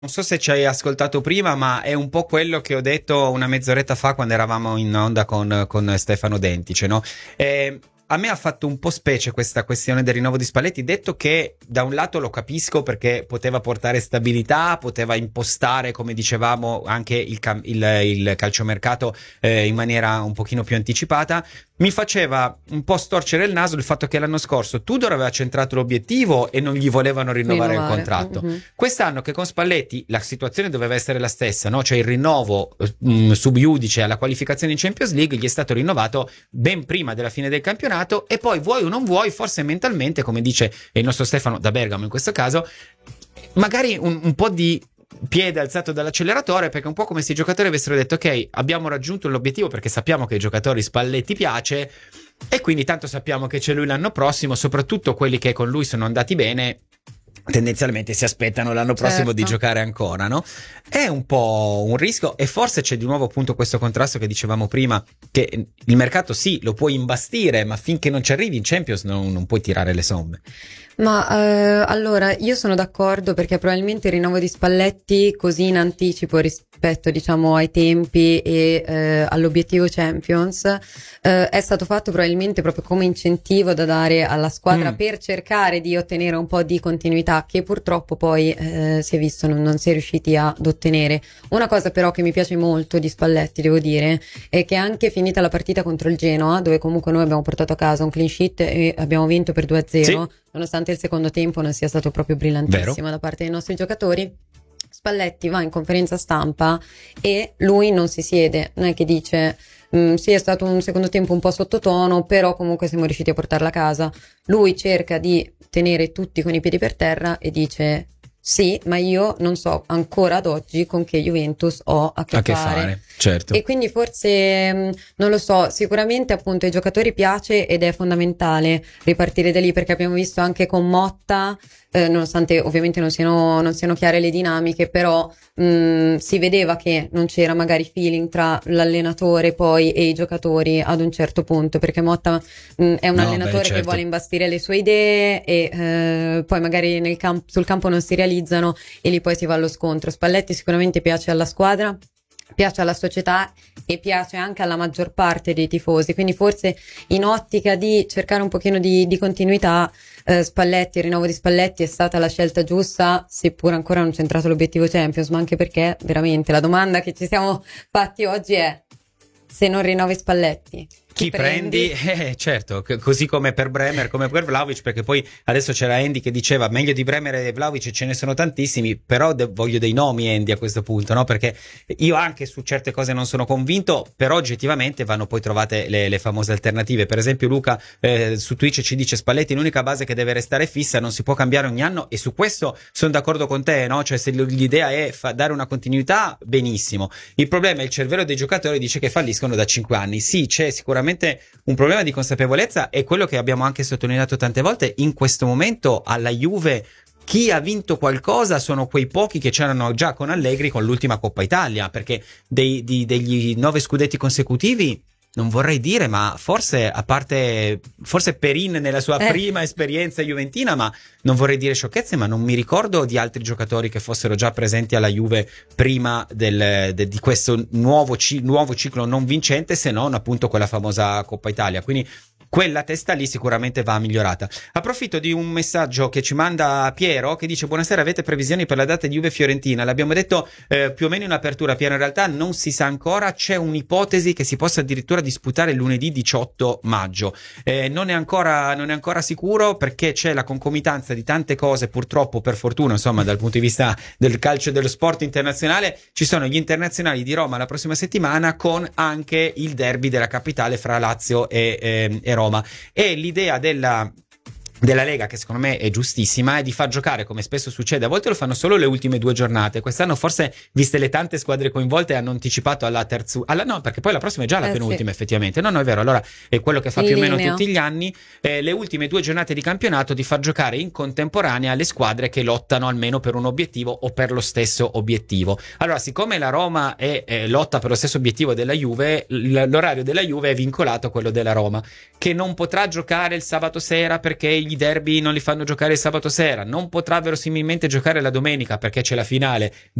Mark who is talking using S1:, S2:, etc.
S1: Non so se ci hai ascoltato prima, ma è un po' quello che ho detto una mezz'oretta fa quando eravamo in onda con Stefano Dentice, no? A me ha fatto un po' specie questa questione del rinnovo di Spalletti, detto che da un lato lo capisco perché poteva portare stabilità, poteva impostare, come dicevamo, anche il calciomercato in maniera un pochino più anticipata. Mi faceva un po' storcere il naso il fatto che l'anno scorso Tudor aveva centrato l'obiettivo e non gli volevano rinnovare il contratto.
S2: Mm-hmm.
S1: Quest'anno che con Spalletti la situazione doveva essere la stessa, no? Cioè il rinnovo sub iudice alla qualificazione in Champions League gli è stato rinnovato ben prima della fine del campionato e poi vuoi o non vuoi, forse mentalmente, come dice il nostro Stefano da Bergamo in questo caso, magari un po' di piede alzato dall'acceleratore, perché è un po' come se i giocatori avessero detto ok, abbiamo raggiunto l'obiettivo perché sappiamo che ai giocatori Spalletti piace e quindi tanto sappiamo che c'è lui l'anno prossimo, soprattutto quelli che con lui sono andati bene tendenzialmente si aspettano l'anno prossimo di giocare ancora, no? È un po' un rischio e forse c'è di nuovo appunto questo contrasto che dicevamo prima, che il mercato sì, lo puoi imbastire, ma finché non ci arrivi in Champions non puoi tirare le somme.
S2: Ma allora io sono d'accordo perché probabilmente il rinnovo di Spalletti così in anticipo rispetto diciamo ai tempi e all'obiettivo Champions è stato fatto probabilmente proprio come incentivo da dare alla squadra per cercare di ottenere un po' di continuità che purtroppo poi si è visto non si è riusciti ad ottenere. Una cosa però che mi piace molto di Spalletti, devo dire, è che anche finita la partita contro il Genoa, dove comunque noi abbiamo portato a casa un clean sheet e abbiamo vinto per 2-0, sì, nonostante il secondo tempo non sia stato proprio brillantissimo da parte dei nostri giocatori, Spalletti va in conferenza stampa e lui non si siede, non è che dice sì, è stato un secondo tempo un po' sottotono, però comunque siamo riusciti a portarla a casa. Lui cerca di tenere tutti con i piedi per terra e dice sì, ma io non so ancora ad oggi con che Juventus ho a che fare.
S1: Certo.
S2: E quindi forse non lo so, sicuramente appunto ai giocatori piace ed è fondamentale ripartire da lì, perché abbiamo visto anche con Motta, nonostante ovviamente non siano chiare le dinamiche, però si vedeva che non c'era magari feeling tra l'allenatore poi e i giocatori ad un certo punto, perché Motta è un allenatore che vuole imbastire le sue idee e poi magari sul campo non si realizzano e lì poi si va allo scontro. Spalletti sicuramente piace alla squadra, piace alla società e piace anche alla maggior parte dei tifosi, quindi forse in ottica di cercare un pochino di continuità Spalletti, il rinnovo di Spalletti è stata la scelta giusta, seppur ancora non centrato l'obiettivo Champions, ma anche perché veramente la domanda che ci siamo fatti oggi è: se non rinnovi Spalletti,
S1: chi prendi? Certo, così come per Bremer, come per Vlahovic, perché poi adesso c'era Andy che diceva meglio di Bremer e Vlahovic ce ne sono tantissimi, però voglio dei nomi, Andy, a questo punto, no? Perché io anche su certe cose non sono convinto, però oggettivamente vanno poi trovate le famose alternative. Per esempio Luca su Twitch ci dice Spalletti l'unica base che deve restare fissa, non si può cambiare ogni anno, e su questo sono d'accordo con te, no? Cioè se l'idea è dare una continuità, benissimo. Il problema è il cervello dei giocatori, dice che falliscono da 5 anni. Sì, c'è sicuramente un problema di consapevolezza, è quello che abbiamo anche sottolineato tante volte. In questo momento alla Juve chi ha vinto qualcosa sono quei pochi che c'erano già con Allegri con l'ultima Coppa Italia, perché degli 9 scudetti consecutivi non vorrei dire, ma forse Perin nella sua prima esperienza juventina, ma non vorrei dire sciocchezze, ma non mi ricordo di altri giocatori che fossero già presenti alla Juve prima di questo nuovo ciclo non vincente, se non appunto quella famosa Coppa Italia. Quindi quella testa lì sicuramente va migliorata. Approfitto di un messaggio che ci manda Piero, che dice: buonasera, avete previsioni per la data di Juve-Fiorentina? L'abbiamo detto più o meno in apertura, Piero, in realtà non si sa ancora, c'è un'ipotesi che si possa addirittura disputare lunedì 18 maggio. Non è ancora sicuro, perché c'è la concomitanza di tante cose, purtroppo, per fortuna, insomma, dal punto di vista del calcio e dello sport internazionale. Ci sono gli internazionali di Roma la prossima settimana, con anche il derby della capitale fra Lazio e Roma, e l'idea della Lega, che secondo me è giustissima, è di far giocare, come spesso succede, a volte lo fanno solo le ultime 2 giornate. Quest'anno forse, viste le tante squadre coinvolte, hanno anticipato alla no, perché poi la prossima è già la penultima, effettivamente. No, è vero, allora è quello che fa più o meno tutti gli anni, le ultime 2 giornate di campionato, di far giocare in contemporanea le squadre che lottano almeno per un obiettivo o per lo stesso obiettivo. Allora, siccome la Roma lotta per lo stesso obiettivo della Juve, l'orario della Juve è vincolato a quello della Roma, che non potrà giocare il sabato sera perché i derby non li fanno giocare il sabato sera, non potrà verosimilmente giocare la domenica perché c'è la finale